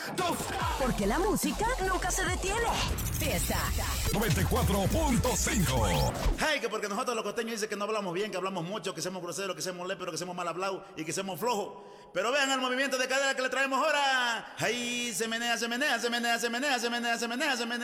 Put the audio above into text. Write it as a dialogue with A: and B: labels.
A: Porque la música nunca se detiene. Fiesta
B: 94.5.
C: Hey, que porque nosotros los costeños dicen que no hablamos bien, que hablamos mucho, que somos groseros, que somos léperos, que somos mal hablados y que somos flojos. Pero vean el movimiento de cadera que le traemos ahora. Ahí se menea, se menea, se menea, se menea, se menea, se menea, se menea.